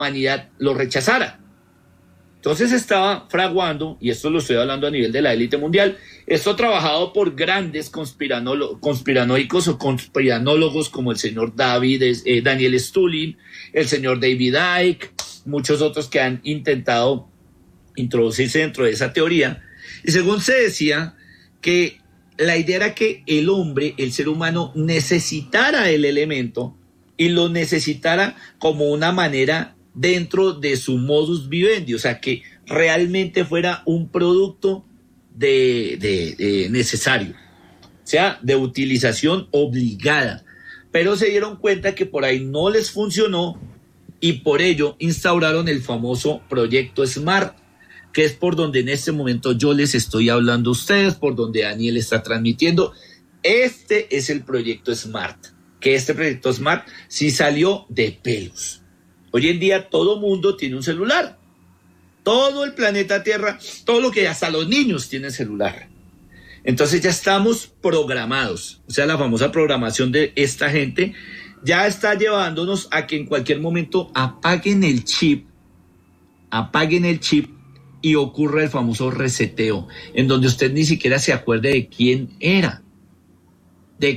humanidad lo rechazara. Entonces estaba fraguando, y esto lo estoy hablando a nivel de la élite mundial, esto trabajado por grandes conspiranoicos o conspiranólogos como el señor Daniel Stulin, el señor David Icke, muchos otros que han intentado introducirse dentro de esa teoría. Y según se decía, que la idea era que el hombre, el ser humano, necesitara el elemento y lo necesitara como una manera dentro de su modus vivendi, o sea, que realmente fuera un producto de necesario, o sea, de utilización obligada. Pero se dieron cuenta que por ahí no les funcionó y por ello instauraron el famoso proyecto SMART, que es por donde en este momento yo les estoy hablando a ustedes, por donde Daniel está transmitiendo. Este es el proyecto SMART, que este proyecto SMART sí salió de pelos. Hoy en día todo mundo tiene un celular. Todo el planeta Tierra, todo lo que hasta los niños tienen celular. Entonces ya estamos programados. O sea, la famosa programación de esta gente ya está llevándonos a que en cualquier momento apaguen el chip y ocurra el famoso reseteo, en donde usted ni siquiera se acuerde de quién era. De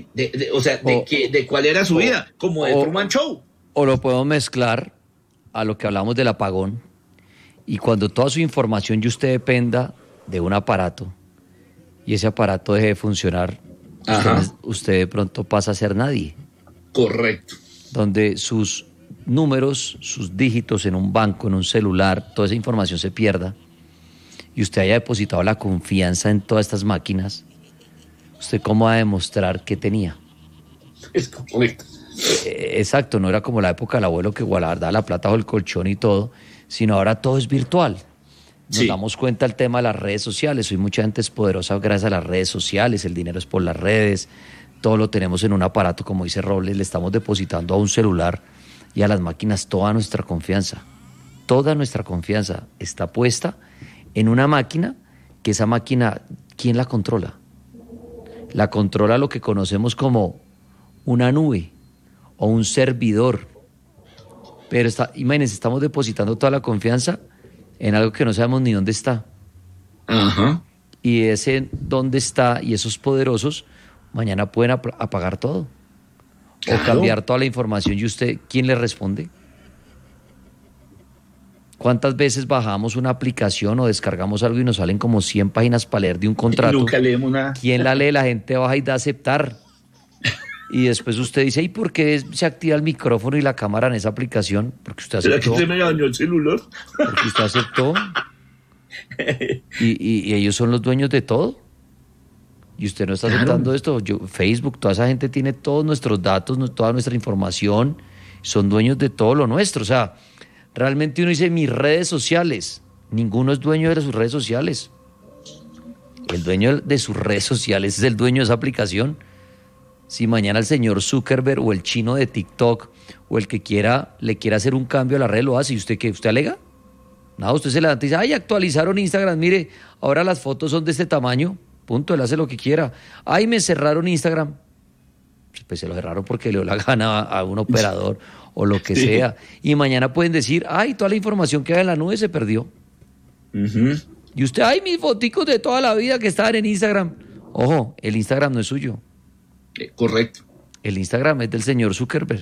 cuál era su vida, como de Truman Show. O lo podemos mezclar a lo que hablamos del apagón, y cuando toda su información y usted dependa de un aparato y ese aparato deje de funcionar, usted de pronto pasa a ser nadie. Correcto. Donde sus números, sus dígitos en un banco, en un celular, toda esa información se pierda y usted haya depositado la confianza en todas estas máquinas, ¿usted cómo va a demostrar qué tenía? Es correcto. Exacto, no era como la época del abuelo que guardaba la plata bajo el colchón y todo, sino ahora todo es virtual. Nos damos cuenta del tema de las redes sociales. Hoy mucha gente es poderosa gracias a las redes sociales, el dinero es por las redes, todo lo tenemos en un aparato, como dice Robles, le estamos depositando a un celular y a las máquinas toda nuestra confianza. Toda nuestra confianza está puesta en una máquina, que esa máquina, ¿quién la controla? La controla lo que conocemos como una nube o un servidor. Pero imagínense, estamos depositando toda la confianza en algo que no sabemos ni dónde está. Ajá. Y ese dónde está y esos poderosos mañana pueden apagar todo. Claro. O cambiar toda la información. ¿Y usted quién le responde? ¿Cuántas veces bajamos una aplicación o descargamos algo y nos salen como 100 páginas para leer de un contrato? Y nunca leemos nada. ¿Quién la lee? La gente baja y da a aceptar. Y después usted dice, ¿y por qué se activa el micrófono y la cámara en esa aplicación? Porque usted aceptó. ¿Será que se me dañó el celular? Porque usted aceptó. Y ellos son los dueños de todo. Y usted no está aceptando esto. Facebook, toda esa gente tiene todos nuestros datos, toda nuestra información. Son dueños de todo lo nuestro. O sea, realmente uno dice, mis redes sociales. Ninguno es dueño de sus redes sociales. El dueño de sus redes sociales es el dueño de esa aplicación. Si mañana el señor Zuckerberg o el chino de TikTok o el que le quiera hacer un cambio a la red, lo hace. ¿Y usted qué? ¿Usted alega? Nada, usted se levanta y dice, ay, actualizaron Instagram, mire, ahora las fotos son de este tamaño. Punto, él hace lo que quiera. Ay, me cerraron Instagram. Pues se lo cerraron porque le dio la gana a un operador o lo que sea. Y mañana pueden decir, ay, toda la información que hay en la nube se perdió. Y usted, ay, mis foticos de toda la vida que estaban en Instagram. Ojo, el Instagram no es suyo. Correcto. El Instagram es del señor Zuckerberg.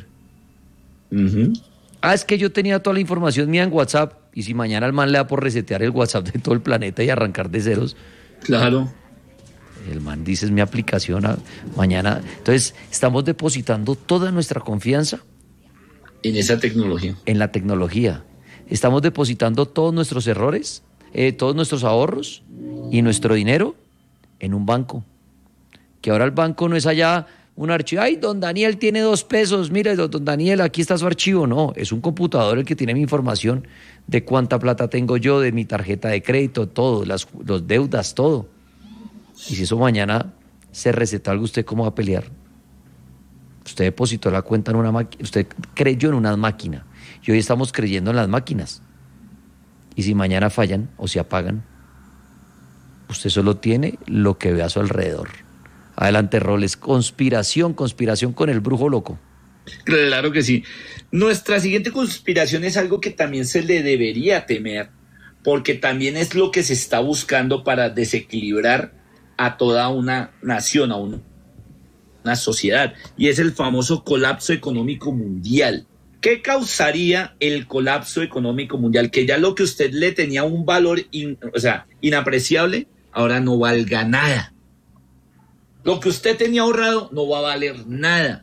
Es que yo tenía toda la información mía en WhatsApp, y si mañana el man le da por resetear el WhatsApp de todo el planeta y arrancar de ceros. Claro. El man dice, es mi aplicación, mañana. Entonces, estamos depositando toda nuestra confianza en esa tecnología. En la tecnología. Estamos depositando todos nuestros errores, todos nuestros ahorros y nuestro dinero en un banco. Que ahora el banco no es allá un archivo. Ay, don Daniel tiene 2 pesos. Mire, don Daniel, aquí está su archivo. No, es un computador el que tiene mi información de cuánta plata tengo yo, de mi tarjeta de crédito, todo, las deudas, todo. Y si eso mañana se receta algo, ¿usted cómo va a pelear? Usted depositó la cuenta en una máquina, usted creyó en una máquina. Y hoy estamos creyendo en las máquinas. Y si mañana fallan o se apagan, usted solo tiene lo que ve a su alrededor. Adelante, Roles. Conspiración con el brujo loco. Claro que sí. Nuestra siguiente conspiración es algo que también se le debería temer, porque también es lo que se está buscando para desequilibrar a toda una nación, a una sociedad, y es el famoso colapso económico mundial. ¿Qué causaría el colapso económico mundial? Que ya lo que usted le tenía un valor inapreciable, ahora no valga nada. Lo que usted tenía ahorrado no va a valer nada.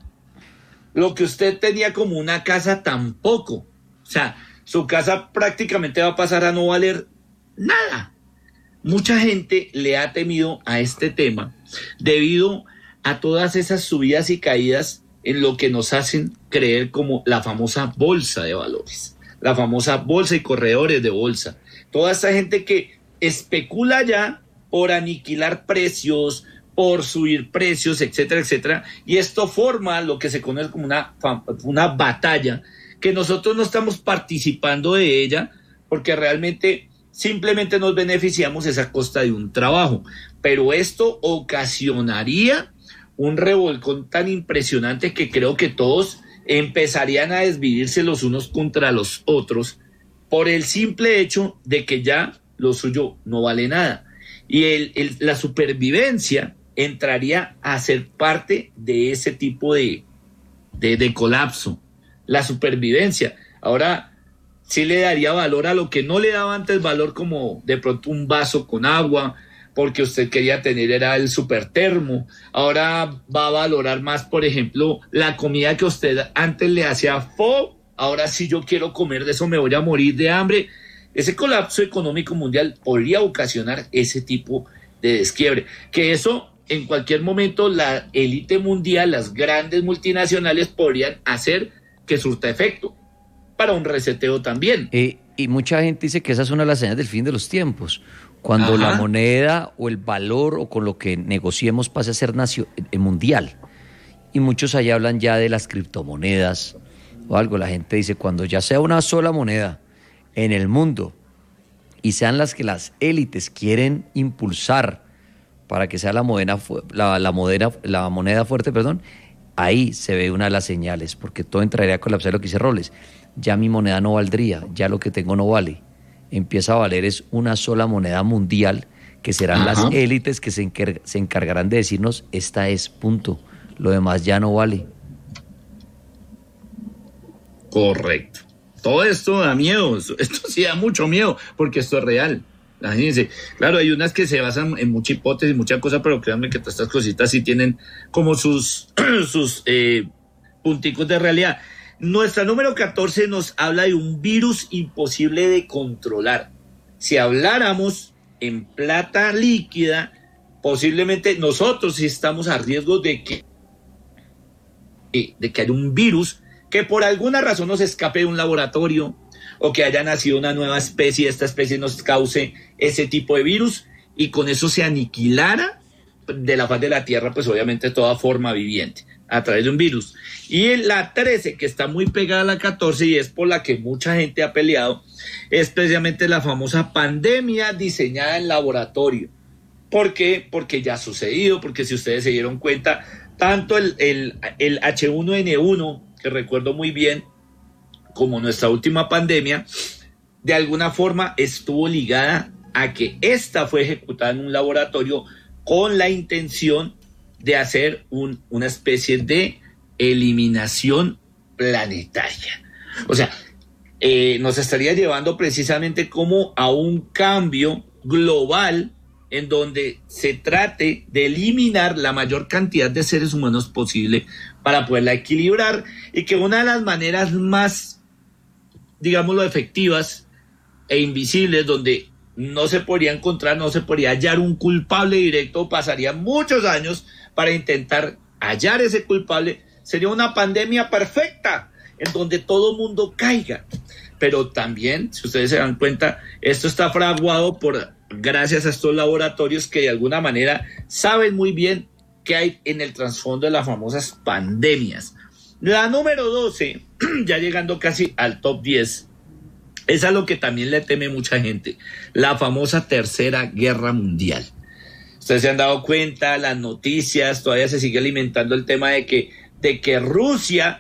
Lo que usted tenía como una casa tampoco. O sea, su casa prácticamente va a pasar a no valer nada. Mucha gente le ha temido a este tema debido a todas esas subidas y caídas en lo que nos hacen creer como la famosa bolsa de valores, la famosa bolsa y corredores de bolsa. Toda esa gente que especula ya por aniquilar precios, por subir precios, etcétera, etcétera, y esto forma lo que se conoce como una batalla que nosotros no estamos participando de ella porque realmente simplemente nos beneficiamos a costa de un trabajo, pero esto ocasionaría un revolcón tan impresionante que creo que todos empezarían a desvivirse los unos contra los otros por el simple hecho de que ya lo suyo no vale nada. Y la supervivencia entraría a ser parte de ese tipo de colapso. La supervivencia. Ahora sí le daría valor a lo que no le daba antes valor, como de pronto un vaso con agua, porque usted quería tener era el supertermo. Ahora va a valorar más, por ejemplo, la comida que usted antes le hacía ahora si yo quiero comer de eso me voy a morir de hambre. Ese colapso económico mundial podría ocasionar ese tipo de desquiebre, que eso en cualquier momento la élite mundial, las grandes multinacionales podrían hacer que surta efecto para un reseteo también. Y mucha gente dice que esa es una de las señales del fin de los tiempos. Cuando la moneda o el valor o con lo que negociemos pase a ser mundial. Y muchos allá hablan ya de las criptomonedas o algo. La gente dice, cuando ya sea una sola moneda en el mundo y sean las que las élites quieren impulsar para que sea la moneda fuerte, ahí se ve una de las señales, porque todo entraría a colapsar. Lo que dice Robles, ya mi moneda no valdría, ya lo que tengo no vale. Empieza a valer es una sola moneda mundial, que serán las élites que se encargarán de decirnos, esta es, punto. Lo demás ya no vale. Correcto. Todo esto da miedo, esto sí da mucho miedo, porque esto es real. Imagínense, claro, hay unas que se basan en mucha hipótesis, mucha cosa, pero créanme que todas estas cositas sí tienen como sus punticos de realidad. Nuestra número 14 nos habla de un virus imposible de controlar. Si habláramos en plata líquida, posiblemente nosotros sí estamos a riesgo de que haya un virus que por alguna razón nos escape de un laboratorio, o que haya nacido una nueva especie, esta especie nos cause ese tipo de virus y con eso se aniquilara de la faz de la Tierra, pues obviamente toda forma viviente a través de un virus. Y la 13, que está muy pegada a la 14 y es por la que mucha gente ha peleado, es precisamente la famosa pandemia diseñada en laboratorio. ¿Por qué? Porque ya ha sucedido, porque si ustedes se dieron cuenta, tanto el H1N1, que recuerdo muy bien, como nuestra última pandemia, de alguna forma estuvo ligada a que esta fue ejecutada en un laboratorio con la intención de hacer una especie de eliminación planetaria. O sea, nos estaría llevando precisamente como a un cambio global en donde se trate de eliminar la mayor cantidad de seres humanos posible para poderla equilibrar, y que una de las maneras más, digámoslo, efectivas e invisibles, donde no se podría encontrar, no se podría hallar un culpable directo, pasarían muchos años para intentar hallar ese culpable, sería una pandemia perfecta, en donde todo mundo caiga. Pero también, si ustedes se dan cuenta, esto está fraguado gracias a estos laboratorios que de alguna manera saben muy bien qué hay en el trasfondo de las famosas pandemias. La número 12, ya llegando casi al top 10, es a lo que también le teme mucha gente, la famosa Tercera Guerra Mundial. Ustedes se han dado cuenta, las noticias, todavía se sigue alimentando el tema de que Rusia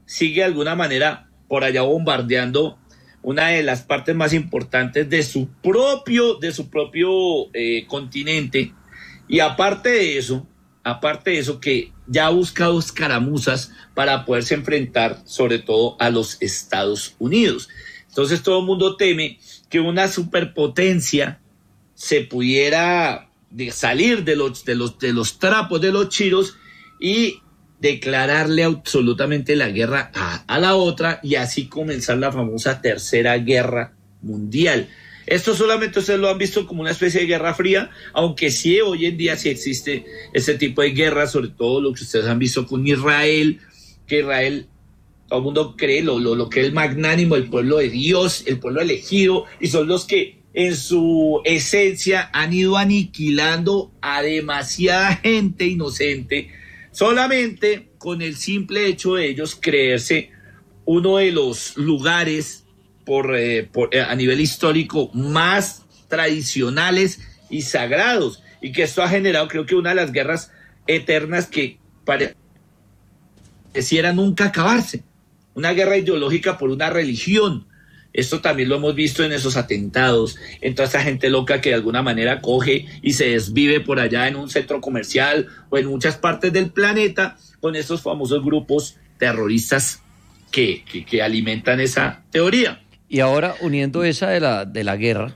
sigue de alguna manera por allá bombardeando una de las partes más importantes de su propio continente. Y aparte de eso, que ya ha buscado escaramuzas para poderse enfrentar sobre todo a los Estados Unidos. Entonces todo el mundo teme que una superpotencia se pudiera salir de los trapos de los chiros y declararle absolutamente la guerra a la otra, y así comenzar la famosa Tercera Guerra Mundial. Esto solamente ustedes lo han visto como una especie de guerra fría, aunque sí hoy en día sí existe ese tipo de guerra, sobre todo lo que ustedes han visto con Israel, que Israel, todo el mundo cree lo que es el magnánimo, el pueblo de Dios, el pueblo elegido, y son los que en su esencia han ido aniquilando a demasiada gente inocente, solamente con el simple hecho de ellos creerse uno de los lugares a nivel histórico más tradicionales y sagrados, y que esto ha generado, creo que una de las guerras eternas que pareciera nunca acabarse, una guerra ideológica por una religión. Esto también lo hemos visto en esos atentados, en toda esta gente loca que de alguna manera coge y se desvive por allá en un centro comercial o en muchas partes del planeta con estos famosos grupos terroristas que alimentan esa teoría. Y ahora, uniendo esa de la guerra,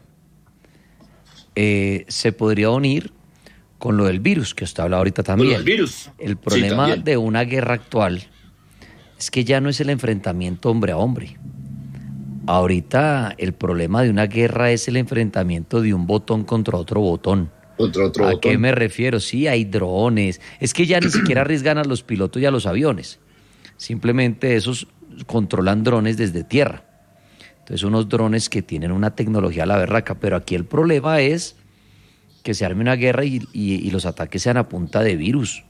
se podría unir con lo del virus, que usted habla ahorita también. Con el virus. El problema sí, de una guerra actual es que ya no es el enfrentamiento hombre a hombre. Ahorita el problema de una guerra es el enfrentamiento de un botón contra otro botón. ¿A qué me refiero? Sí, hay drones. Es que ya ni siquiera arriesgan a los pilotos y a los aviones. Simplemente esos controlan drones desde tierra. Entonces unos drones que tienen una tecnología a la berraca. Pero aquí el problema es que se arme una guerra y los ataques sean a punta de virus.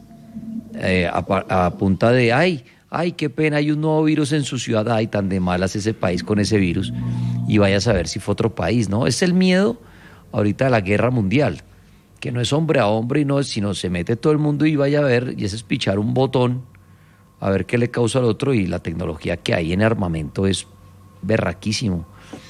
A punta de, ay, qué pena, hay un nuevo virus en su ciudad, ay, tan de malas ese país con ese virus, y vaya a saber si fue otro país, ¿no? Es el miedo ahorita de la guerra mundial, que no es hombre a hombre, sino se mete todo el mundo y vaya a ver, y ese es pichar un botón, a ver qué le causa al otro, y la tecnología que hay en armamento es berraquísimo.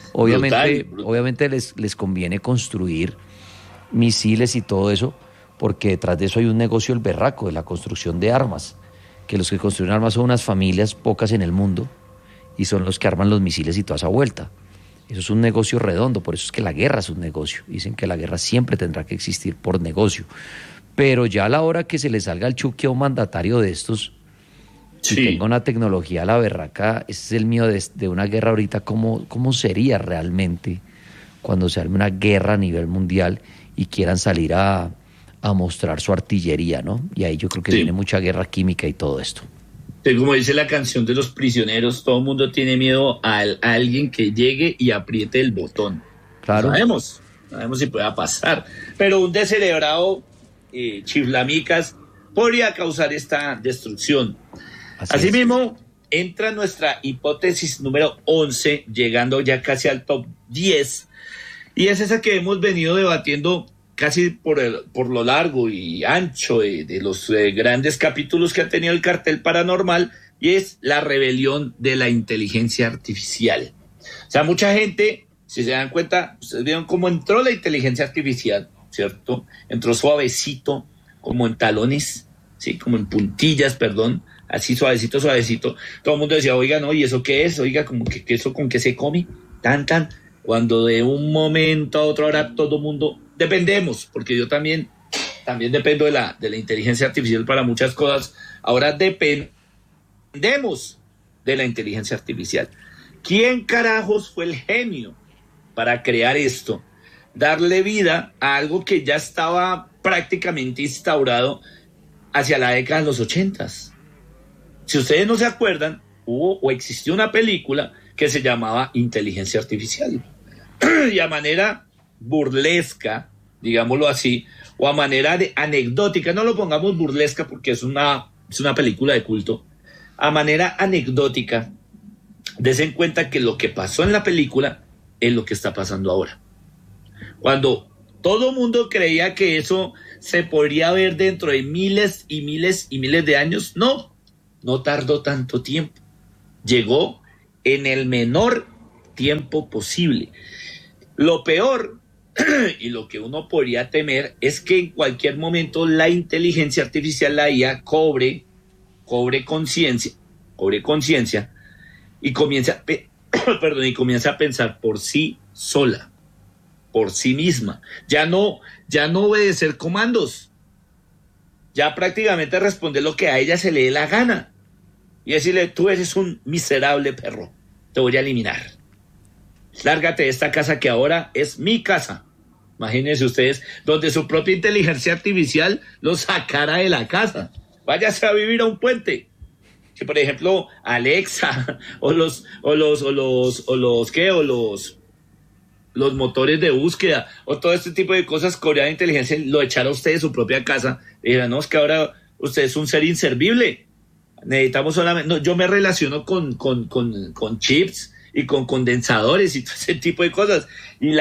Obviamente les conviene construir misiles y todo eso, porque detrás de eso hay un negocio el berraco de la construcción de armas, que los que construyen armas son unas familias pocas en el mundo y son los que arman los misiles y toda esa vuelta. Eso es un negocio redondo, por eso es que la guerra es un negocio. Dicen que la guerra siempre tendrá que existir por negocio. Pero ya a la hora que se le salga el chuque a un mandatario de estos, si tenga una tecnología a la berraca, ese es el miedo de una guerra ahorita, ¿cómo sería realmente cuando se arme una guerra a nivel mundial y quieran salir a mostrar su artillería, ¿no? Y ahí yo creo que viene mucha guerra química y todo esto. Como dice la canción de Los Prisioneros, todo el mundo tiene miedo a alguien que llegue y apriete el botón. Claro. No sabemos si pueda pasar, pero un descerebrado chiflamicas podría causar esta destrucción. Asimismo, entra nuestra hipótesis número 11, llegando ya casi al top 10, y es esa que hemos venido debatiendo casi por lo largo y ancho de los grandes capítulos que ha tenido el cartel paranormal, y es la rebelión de la inteligencia artificial. O sea, mucha gente, si se dan cuenta, ustedes vieron cómo entró la inteligencia artificial, ¿cierto? Entró suavecito, como en talones, ¿sí? Como en puntillas, perdón, así suavecito, suavecito. Todo el mundo decía, oiga, no, ¿y eso qué es? Oiga, como que eso con qué se come, tan. Cuando de un momento a otro ahora todo el mundo, dependemos, porque yo también dependo de la inteligencia artificial para muchas cosas, ahora dependemos de la inteligencia artificial. ¿Quién carajos fue el genio para crear esto? Darle vida a algo que ya estaba prácticamente instaurado hacia la década de los 80s. Si ustedes no se acuerdan, existió una película que se llamaba Inteligencia Artificial. Y a manera burlesca, digámoslo así, o a manera de anecdótica, no lo pongamos burlesca porque es una película de culto, a manera anecdótica, desen cuenta que lo que pasó en la película es lo que está pasando ahora. Cuando todo el mundo creía que eso se podría ver dentro de miles y miles y miles de años, no tardó tanto tiempo. llegó en el menor tiempo posible. Lo peor y lo que uno podría temer es que en cualquier momento la inteligencia artificial, la IA, cobre conciencia y comienza perdón, y comienza a pensar por sí sola, por sí misma. Ya no obedecer comandos, ya prácticamente responder lo que a ella se le dé la gana y decirle: tú eres un miserable perro, te voy a eliminar, lárgate de esta casa que ahora es mi casa. Imagínense ustedes, donde su propia inteligencia artificial lo sacara de la casa. Váyase a vivir a un puente. Que por ejemplo Alexa los motores de búsqueda o todo este tipo de cosas, coreana de inteligencia, lo echara a usted de su propia casa. Le dirán: no, es que ahora usted es un ser inservible. Necesitamos solamente, no, yo me relaciono con chips y con condensadores y todo ese tipo de cosas. Y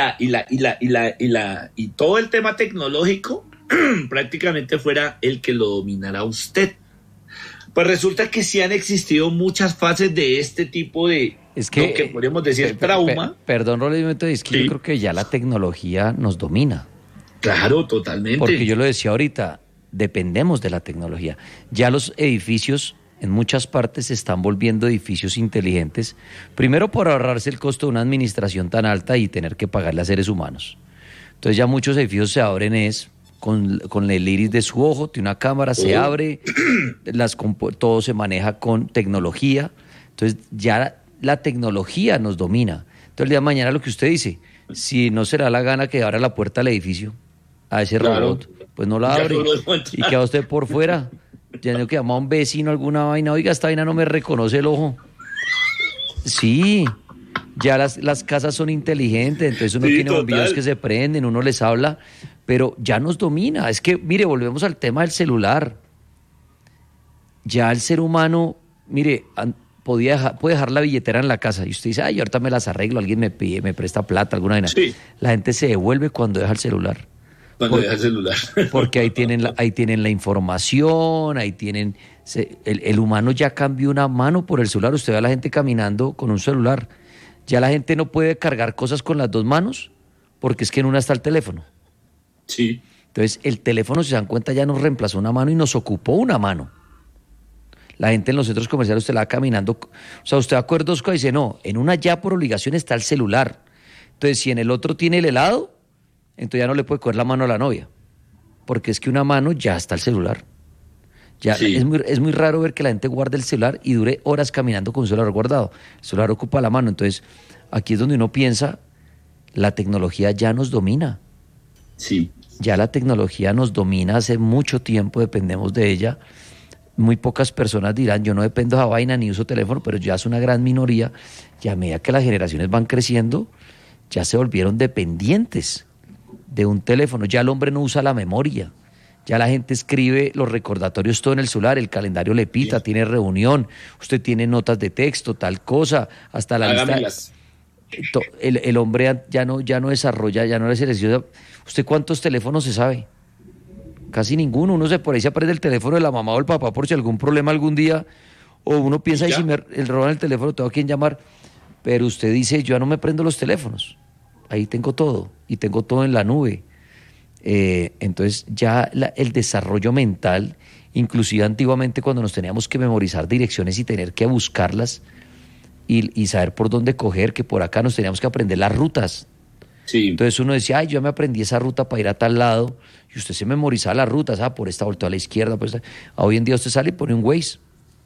todo el tema tecnológico prácticamente fuera el que lo dominara usted. Pues resulta que sí han existido muchas fases de este tipo de, Es que, lo que podríamos decir, trauma. Perdón, Rolando, es que Sí. yo creo que ya la tecnología nos domina. Claro, totalmente. Porque yo lo decía ahorita, dependemos de la tecnología. Ya los edificios en muchas partes se están volviendo edificios inteligentes, primero por ahorrarse el costo de una administración tan alta y tener que pagarle a seres humanos. Entonces ya muchos edificios se abren con el iris de su ojo, tiene una cámara, se abre, todo se maneja con tecnología. Entonces ya la tecnología nos domina. Entonces el día de mañana lo que usted dice, si no será la gana que abra la puerta al edificio, a ese robot, pues no la Ya abre no lo dejó entrar. y queda usted por fuera. Ya no que llama a un vecino alguna vaina, oiga, esta vaina no me reconoce el ojo. Sí, ya las casas son inteligentes, entonces uno Sí, tiene bombillos total. que se prenden, uno les habla, pero ya nos domina. Es que, mire, volvemos al tema del celular. Ya el ser humano, mire, puede dejar la billetera en la casa y usted dice: ay, ahorita me las arreglo, alguien me pide, me presta plata, alguna vaina. Sí. La gente se devuelve cuando deja el celular. Cuando deja el celular. Porque ahí tienen la información, ahí tienen... el humano ya cambió una mano por el celular. Usted ve a la gente caminando con un celular. Ya la gente no puede cargar cosas con las dos manos porque es que en una está el teléfono. Sí. Entonces, el teléfono, si se dan cuenta, ya nos reemplazó una mano y nos ocupó una mano. La gente en los centros comerciales, usted la va caminando. O sea, usted va a coger dos cosas y dice: no, en una ya por obligación está el celular. Entonces, si en el otro tiene el helado, entonces ya no le puede coger la mano a la novia, porque es que una mano ya está el celular. Ya Sí. es muy raro ver que la gente guarde el celular y dure horas caminando con un celular guardado. El celular ocupa la mano. Entonces, aquí es donde uno piensa, la tecnología ya nos domina. Sí. Ya la tecnología nos domina hace mucho tiempo, dependemos de ella. Muy pocas personas dirán: yo no dependo de esa vaina ni uso teléfono, pero ya es una gran minoría. Y a medida que las generaciones van creciendo, ya se volvieron dependientes de un teléfono. Ya el hombre no usa la memoria. Ya la gente escribe los recordatorios todo en el celular, el calendario le pita, Sí. tiene reunión, usted tiene notas de texto, tal cosa, hasta la lista. Hágamelas. El hombre ya no desarrolla, ya no es ejercicio. ¿Usted cuántos teléfonos se sabe? Casi ninguno. Uno por ahí se aprende el teléfono de la mamá o el papá por si algún problema algún día, o uno piensa: y Ya. si me roban el teléfono, tengo a quién llamar. Pero usted dice: yo ya no me prendo los teléfonos, ahí tengo todo, y tengo todo en la nube. Entonces ya el desarrollo mental, inclusive antiguamente cuando nos teníamos que memorizar direcciones y tener que buscarlas y saber por dónde coger, que por acá nos teníamos que aprender las rutas. Sí. Entonces uno decía: ay, yo me aprendí esa ruta para ir a tal lado, y usted se memorizaba las rutas, por esta volteo a la izquierda, por esta. Hoy en día usted sale y pone un Waze,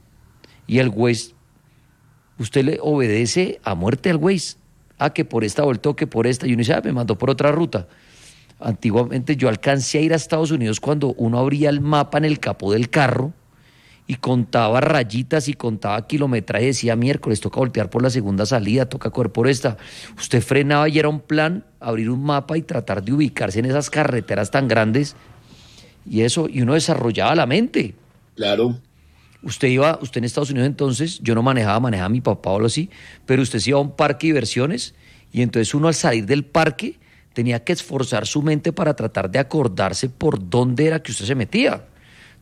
y el Waze, usted le obedece a muerte al Waze. Que por esta volteo, que por esta, y uno dice: me mandó por otra ruta. Antiguamente yo alcancé a ir a Estados Unidos cuando uno abría el mapa en el capó del carro y contaba rayitas y contaba kilometraje y decía: miércoles, toca voltear por la segunda salida, toca coger por esta. Usted frenaba y era un plan abrir un mapa y tratar de ubicarse en esas carreteras tan grandes, y uno desarrollaba la mente. Claro. Usted en Estados Unidos entonces, yo no manejaba mi papá o algo así, pero usted se iba a un parque de diversiones y entonces uno al salir del parque tenía que esforzar su mente para tratar de acordarse por dónde era que usted se metía.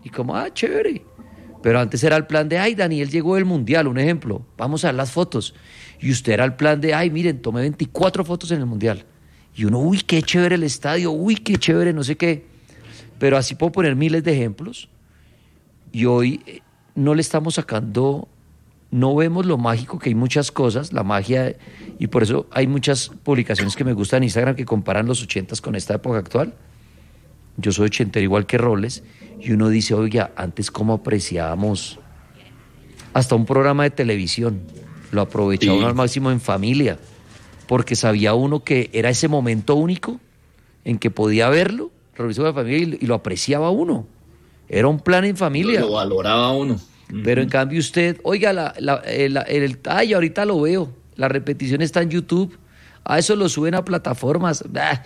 Y como, chévere. Pero antes era el plan de, Daniel llegó del Mundial, un ejemplo. Vamos a ver las fotos. Y usted era el plan de, miren, tomé 24 fotos en el Mundial. Y uno, uy, qué chévere el estadio, uy, qué chévere, no sé qué. Pero así puedo poner miles de ejemplos. Y hoy no le estamos sacando, no vemos lo mágico, que hay muchas cosas, la magia, y por eso hay muchas publicaciones que me gustan en Instagram que comparan los 80s con esta época actual. Yo soy ochentero igual que Roles, y uno dice, oiga, antes cómo apreciábamos hasta un programa de televisión, lo aprovechaba uno al máximo en familia, porque sabía uno que era ese momento único en que podía verlo, reunirse con la familia y lo apreciaba uno. Era un plan en familia. Lo valoraba uno. Pero en cambio usted, oiga, ahorita lo veo, la repetición está en YouTube, eso lo suben a plataformas,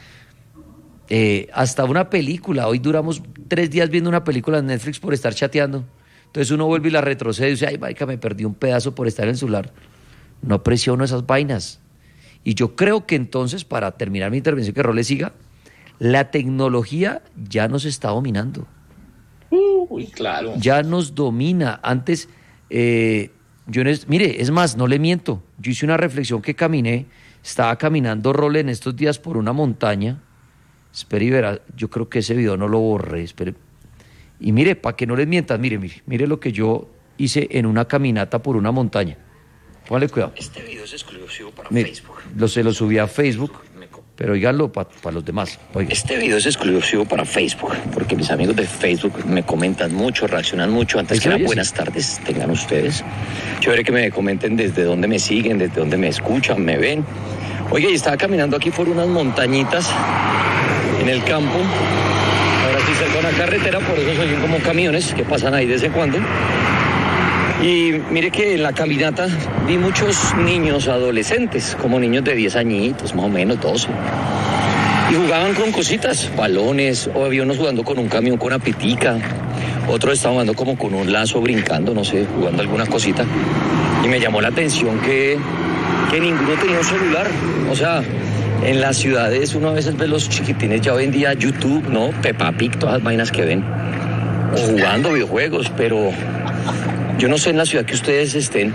hasta una película, hoy duramos 3 días viendo una película en Netflix por estar chateando, entonces uno vuelve y la retrocede y dice, marica, me perdí un pedazo por estar en el celular. No aprecia uno esas vainas. Y yo creo que entonces, para terminar mi intervención, que Roles siga, la tecnología ya nos está dominando. Uy, claro. Ya nos domina. Antes, mire, es más, no le miento. Yo hice una reflexión que estaba caminando Role en estos días por una montaña. Espere y verá, yo creo que ese video no lo borré. Espere. Y mire, para que no les mientas, mire lo que yo hice en una caminata por una montaña. Póngale cuidado. Este video es exclusivo para Facebook. Se lo subí a Facebook. Pero oiganlo para los demás. Oigan. Este video es exclusivo para Facebook, porque mis amigos de Facebook me comentan mucho, reaccionan mucho. Antes que nada, buenas tardes tengan ustedes. Chévere que me comenten desde dónde me siguen, desde dónde me escuchan, me ven. Oye, y estaba caminando aquí por unas montañitas en el campo. Ahora estoy cerca de una carretera, por eso se oyen como camiones que pasan ahí de vez en cuando. Y mire que en la caminata vi muchos niños adolescentes, como niños de 10 añitos, más o menos 12. Y jugaban con cositas, balones, o había unos jugando con un camión con una pitica. Otros estaban jugando como con un lazo, brincando, no sé, jugando alguna cosita. Y me llamó la atención que ninguno tenía un celular. O sea, en las ciudades uno a veces ve los chiquitines ya hoy en día YouTube, ¿no? Peppa Pig, todas las vainas que ven. O jugando videojuegos, pero... Yo no sé en la ciudad que ustedes estén,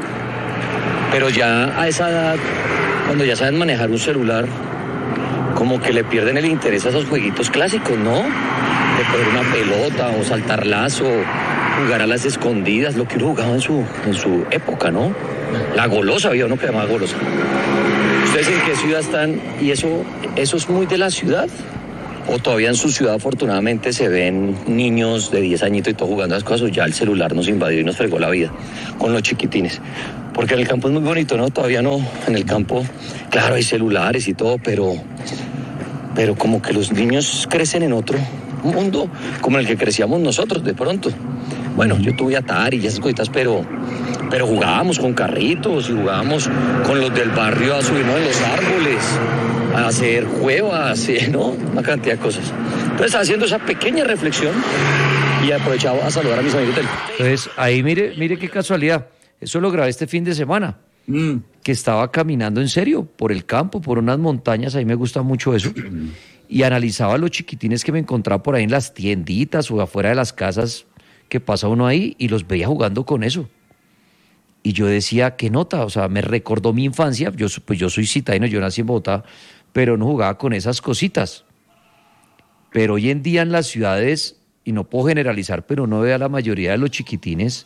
pero ya a esa edad, cuando ya saben manejar un celular, como que le pierden el interés a esos jueguitos clásicos, ¿no? De coger una pelota o saltar lazo, jugar a las escondidas, lo que uno jugaba en su época, ¿no? La golosa, había uno que llamaba golosa. ¿Ustedes en qué ciudad están? ¿Y eso es muy de la ciudad? o todavía en su ciudad afortunadamente se ven niños de 10 añitos y todo jugando a las cosas, o ya el celular nos invadió y nos fregó la vida con los chiquitines. Porque en el campo es muy bonito, ¿no? Todavía no, en el campo, claro, hay celulares y todo, pero como que los niños crecen en otro mundo, como el que crecíamos nosotros de pronto. Bueno, yo tuve Atari y esas cositas, pero jugábamos con carritos y jugábamos con los del barrio a subirnos en los árboles, a hacer cuevas, ¿no? Una cantidad de cosas. Entonces, haciendo esa pequeña reflexión y aprovechaba a saludar a mis amigos del... Entonces, ahí mire qué casualidad. Eso lo grabé este fin de semana, que estaba caminando en serio por el campo, por unas montañas, ahí me gusta mucho eso, y analizaba a los chiquitines que me encontraba por ahí en las tienditas o afuera de las casas que pasa uno ahí, y los veía jugando con eso. Y yo decía, ¿qué nota? O sea, me recordó mi infancia. Yo soy citadino, yo nací en Bogotá, pero no jugaba con esas cositas. Pero hoy en día en las ciudades, y no puedo generalizar, pero uno ve a la mayoría de los chiquitines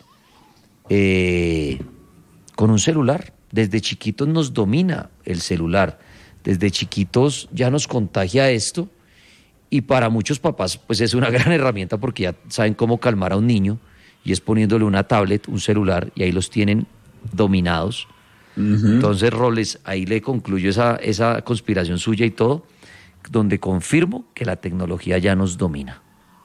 con un celular. Desde chiquitos nos domina el celular. Desde chiquitos ya nos contagia esto. Y para muchos papás, pues es una gran herramienta porque ya saben cómo calmar a un niño. Y es poniéndole una tablet, un celular, y ahí los tienen dominados. Entonces, Roles, ahí le concluyo esa conspiración suya y todo, donde confirmo que la tecnología ya nos domina.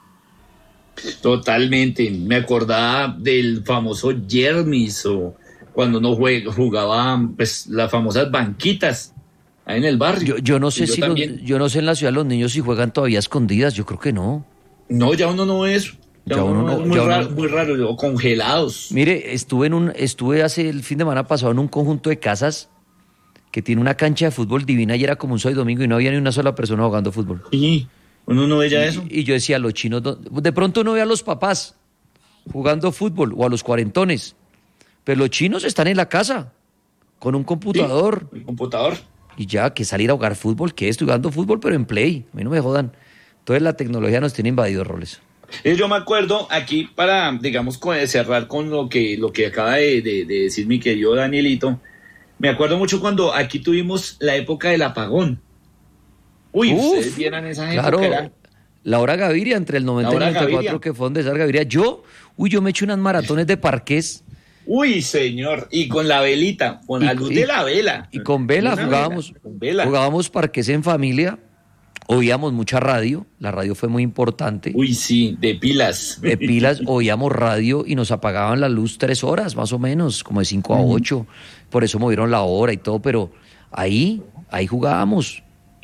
Totalmente. Me acordaba del famoso Jermis, o cuando uno jugaba pues las famosas banquitas ahí en el barrio. Yo no sé yo no sé en la ciudad los niños si juegan todavía escondidas, yo creo que no. No, ya uno no es. Ya uno es muy raro, o congelados. Mire, estuve hace el fin de semana pasado en un conjunto de casas que tiene una cancha de fútbol divina y era como un sábado y domingo y no había ni una sola persona jugando fútbol. Sí, uno no ve ya eso. Y yo decía, los chinos, de pronto uno ve a los papás jugando fútbol o a los cuarentones, pero los chinos están en la casa con un computador. Sí, el computador. Y ya, que salir a jugar fútbol, que estoy jugando fútbol, pero en Play, a mí no me jodan. Entonces la tecnología nos tiene invadidos, Roles. Yo me acuerdo aquí para, digamos, cerrar con lo que acaba de decir mi querido Danielito. Me acuerdo mucho cuando aquí tuvimos la época del apagón. Ustedes vieran esa época. Claro, Laura Gaviria, entre el 90 y el 94, que fue donde César Gaviria. Yo me eché unas maratones de parqués. Señor, y con la velita, con la luz de la vela. Y con vela jugábamos parqués en familia. Oíamos mucha radio, la radio fue muy importante. Sí, de pilas. De pilas, oíamos radio y nos apagaban la luz 3 horas, más o menos, como de 5 a 8. Por eso movieron la hora y todo, pero ahí jugábamos.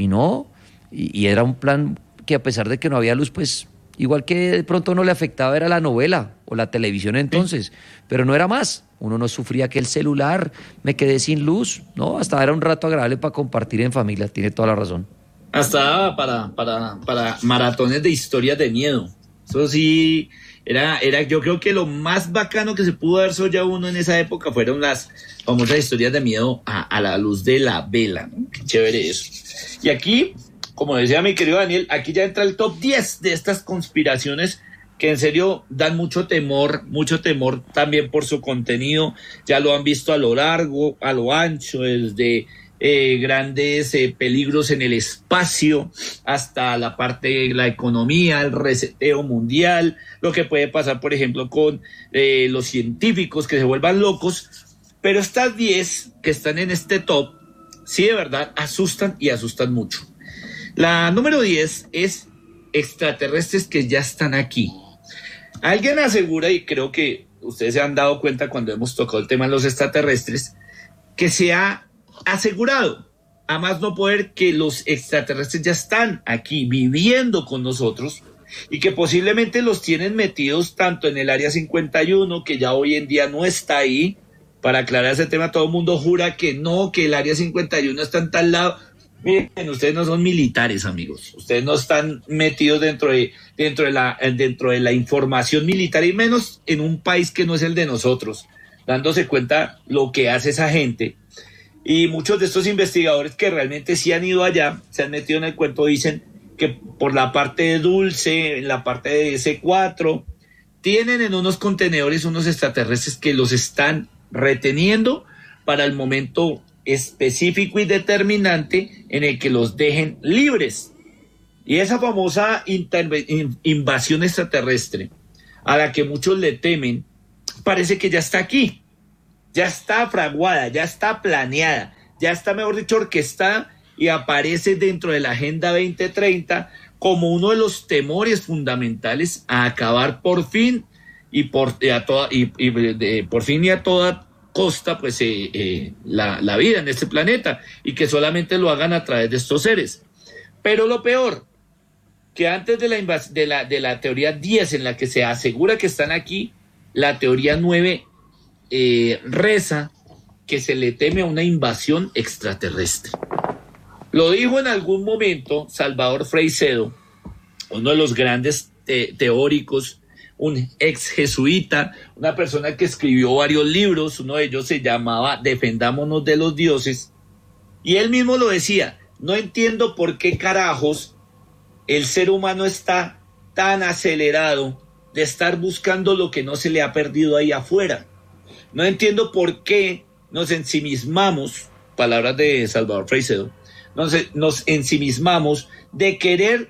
Y era un plan que a pesar de que no había luz, pues igual que de pronto no le afectaba era la novela o la televisión entonces, pero no era más. Uno no sufría que el celular, me quedé sin luz, ¿no? Hasta era un rato agradable para compartir en familia, tiene toda la razón. Hasta para maratones de historias de miedo. Eso sí, era yo creo que lo más bacano que se pudo haber soñado uno en esa época fueron las famosas historias de miedo a la luz de la vela, ¿no? Qué chévere eso. Y aquí, como decía mi querido Daniel, aquí ya entra el top 10 de estas conspiraciones que en serio dan mucho temor también por su contenido. Ya lo han visto a lo largo, a lo ancho, desde grandes peligros en el espacio hasta la parte de la economía, el reseteo mundial, lo que puede pasar, por ejemplo, con los científicos que se vuelvan locos. Pero estas 10 que están en este top, sí de verdad asustan y asustan mucho. La número 10 es extraterrestres que ya están aquí. Alguien asegura, y creo que ustedes se han dado cuenta cuando hemos tocado el tema de los extraterrestres, que se ha asegurado, a más no poder, que los extraterrestres ya están aquí viviendo con nosotros y que posiblemente los tienen metidos tanto en el Área 51, que ya hoy en día no está ahí. Para aclarar ese tema, todo el mundo jura que no, que el Área 51 está en tal lado. Miren, ustedes no son militares, amigos. Ustedes no están metidos dentro de la información militar, y menos en un país que no es el de nosotros, dándose cuenta lo que hace esa gente. Y muchos de estos investigadores que realmente sí han ido allá, se han metido en el cuento, dicen que por la parte de Dulce, en la parte de C4, tienen en unos contenedores unos extraterrestres que los están reteniendo para el momento específico y determinante en el que los dejen libres. Y esa famosa invasión extraterrestre, a la que muchos le temen, parece que ya está aquí, ya está fraguada, ya está planeada, ya está, mejor dicho, orquestada, y aparece dentro de la Agenda 2030 como uno de los temores fundamentales a acabar por fin por fin y a toda costa pues la vida en este planeta, y que solamente lo hagan a través de estos seres. Pero lo peor, que antes de la teoría 10, en la que se asegura que están aquí, la teoría 9 reza que se le teme a una invasión extraterrestre. Lo dijo en algún momento Salvador Freixedo, uno de los grandes teóricos, un ex jesuita, una persona que escribió varios libros, uno de ellos se llamaba Defendámonos de los dioses, y él mismo lo decía: no entiendo por qué carajos el ser humano está tan acelerado de estar buscando lo que no se le ha perdido ahí afuera. No entiendo por qué nos ensimismamos, palabras de Salvador Freixedo, nos ensimismamos de querer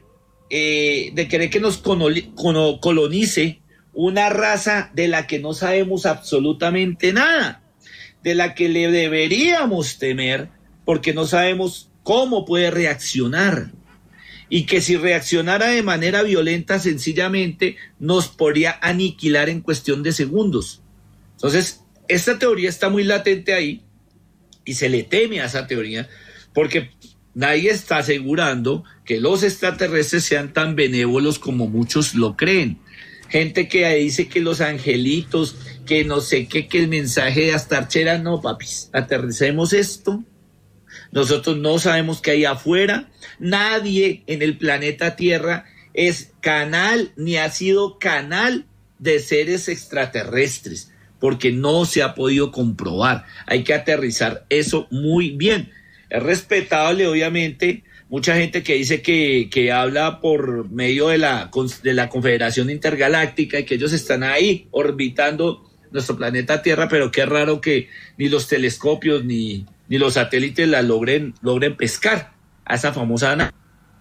que nos colonice una raza de la que no sabemos absolutamente nada, de la que le deberíamos temer porque no sabemos cómo puede reaccionar, y que si reaccionara de manera violenta sencillamente nos podría aniquilar en cuestión de segundos. Entonces, esta teoría está muy latente ahí y se le teme a esa teoría porque nadie está asegurando que los extraterrestres sean tan benévolos como muchos lo creen. Gente que dice que los angelitos, que no sé qué, que el mensaje de Astarchera, no, papis, aterricemos esto. Nosotros no sabemos qué hay afuera. Nadie en el planeta Tierra es canal, ni ha sido canal de seres extraterrestres, porque no se ha podido comprobar. Hay que aterrizar eso muy bien. Es respetable, obviamente, mucha gente que dice que habla por medio de la Confederación Intergaláctica y que ellos están ahí orbitando nuestro planeta Tierra, pero qué raro que ni los telescopios ni los satélites la logren pescar a esa famosa nave.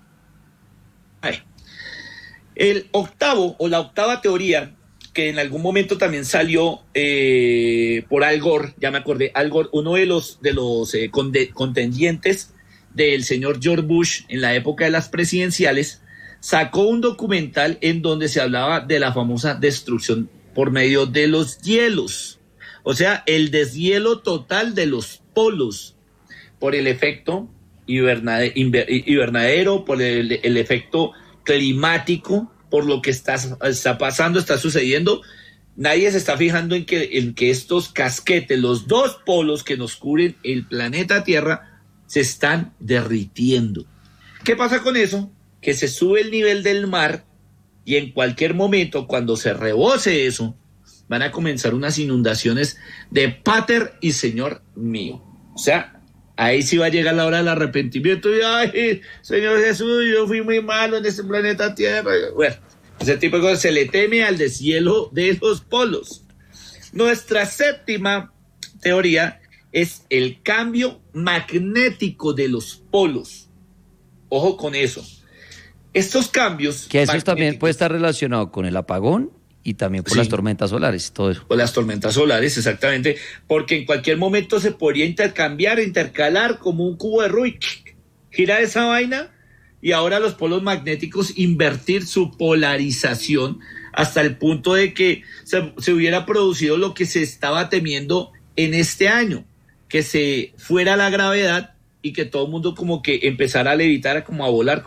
La octava teoría, que en algún momento también salió por Al Gore, ya me acordé, Al Gore, uno de los contendientes del señor George Bush en la época de las presidenciales, sacó un documental en donde se hablaba de la famosa destrucción por medio de los hielos, o sea, el deshielo total de los polos, por el efecto invernadero, por el efecto climático, por lo que está pasando, está sucediendo. Nadie se está fijando en que estos casquetes, los dos polos que nos cubren el planeta Tierra, se están derritiendo. ¿Qué pasa con eso? Que se sube el nivel del mar y en cualquier momento, cuando se rebose eso, van a comenzar unas inundaciones de Pater y Señor mío. O sea, ahí sí va a llegar la hora del arrepentimiento y, ay, Señor Jesús, yo fui muy malo en este planeta Tierra. Bueno, ese tipo de cosas. Se le teme al deshielo de los polos. Nuestra séptima teoría es el cambio magnético de los polos. Ojo con eso. Estos cambios que eso también puede estar relacionado con el apagón y también por las tormentas solares, todo eso. Por las tormentas solares, exactamente, porque en cualquier momento se podría intercalar como un cubo de Rubik, girar esa vaina y ahora los polos magnéticos invertir su polarización hasta el punto de que se hubiera producido lo que se estaba temiendo en este año, que se fuera la gravedad y que todo el mundo como que empezara a levitar, como a volar,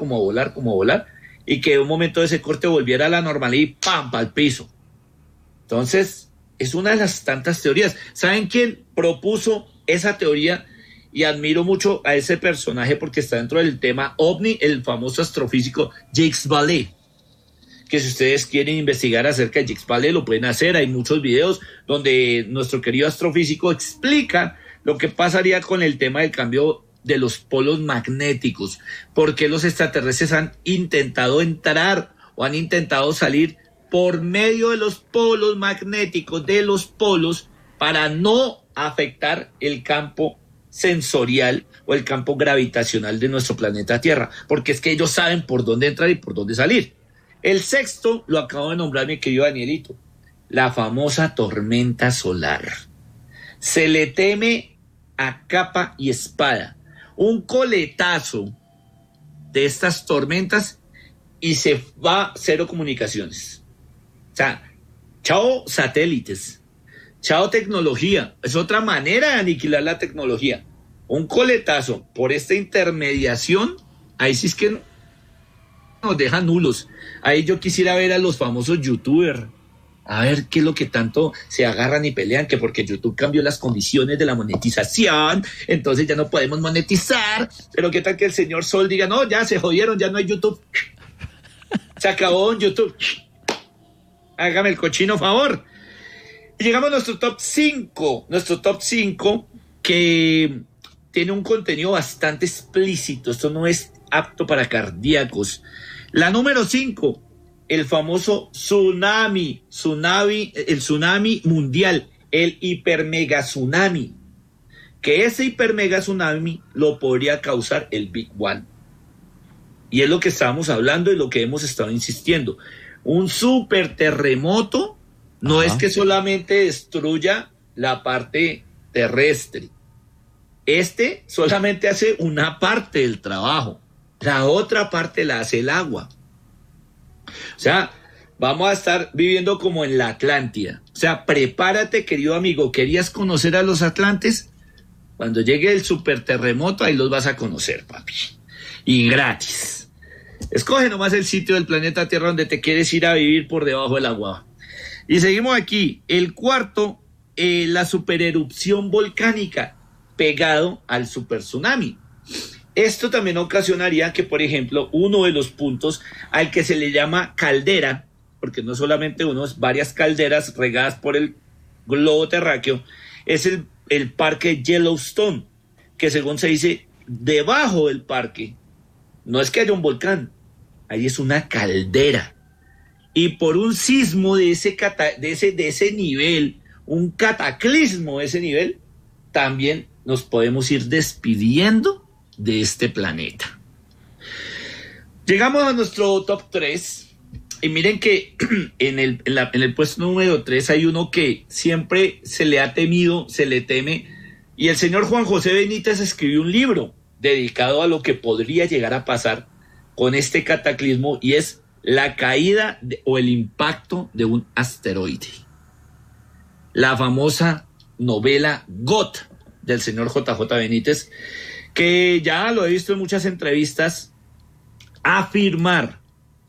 y que de un momento de ese corte volviera a la normalidad y ¡pam!, al piso. Entonces, es una de las tantas teorías. ¿Saben quién propuso esa teoría? Y admiro mucho a ese personaje porque está dentro del tema OVNI, el famoso astrofísico Jacques Vallée. Que si ustedes quieren investigar acerca de Jacques Vallée, lo pueden hacer. Hay muchos videos donde nuestro querido astrofísico explica lo que pasaría con el tema del cambio de los polos magnéticos, porque los extraterrestres han intentado entrar o han intentado salir por medio de los polos magnéticos de los polos para no afectar el campo sensorial o el campo gravitacional de nuestro planeta Tierra, porque es que ellos saben por dónde entrar y por dónde salir. El sexto lo acabo de nombrar mi querido Danielito, la famosa tormenta solar. Se le teme a capa y espada. Un coletazo de estas tormentas y se va cero comunicaciones. O sea, chao satélites, chao tecnología. Es otra manera de aniquilar la tecnología. Un coletazo por esta intermediación, ahí sí es que nos deja nulos. Ahí yo quisiera ver a los famosos youtubers, a ver qué es lo que tanto se agarran y pelean, que porque YouTube cambió las condiciones de la monetización, entonces ya no podemos monetizar, pero qué tal que el señor Sol diga, no, ya se jodieron, ya no hay YouTube, se acabó en YouTube, hágame el cochino favor. Y llegamos a nuestro top 5, que tiene un contenido bastante explícito, esto no es apto para cardíacos. La número 5, el famoso tsunami, el tsunami mundial, el hipermega tsunami, que ese hipermega tsunami lo podría causar el Big One. Y es lo que estábamos hablando y lo que hemos estado insistiendo. Un super terremoto no es que solamente destruya la parte terrestre. Este solamente hace una parte del trabajo. La otra parte la hace el agua. O sea, vamos a estar viviendo como en la Atlántida. O sea, prepárate, querido amigo. ¿Querías conocer a los atlantes? Cuando llegue el superterremoto, ahí los vas a conocer, papi. Y gratis. Escoge nomás el sitio del planeta Tierra donde te quieres ir a vivir por debajo del agua. Y seguimos aquí. El cuarto, la supererupción volcánica pegado al supertsunami. Esto también ocasionaría que, por ejemplo, uno de los puntos al que se le llama caldera, porque no solamente uno, es varias calderas regadas por el globo terráqueo, es el parque Yellowstone, que según se dice, debajo del parque, no es que haya un volcán, ahí es una caldera. Y por un sismo de ese nivel, un cataclismo de ese nivel, también nos podemos ir despidiendo de este planeta. Llegamos a nuestro top 3 y miren que en el puesto número 3 hay uno que siempre se le ha temido, se le teme, y el señor Juan José Benítez escribió un libro dedicado a lo que podría llegar a pasar con este cataclismo, y es la caída o el impacto de un asteroide. La famosa novela GOT del señor JJ Benítez, que ya lo he visto en muchas entrevistas, afirmar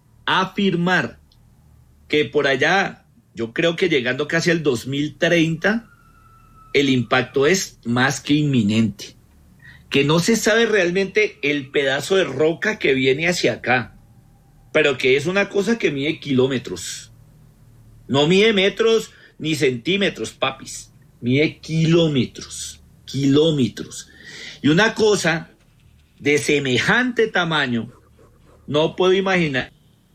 que por allá, yo creo que llegando casi al 2030, el impacto es más que inminente, que no se sabe realmente el pedazo de roca que viene hacia acá, pero que es una cosa que mide kilómetros, no mide metros ni centímetros, papis, mide kilómetros. Y una cosa de semejante tamaño, no puedo imaginar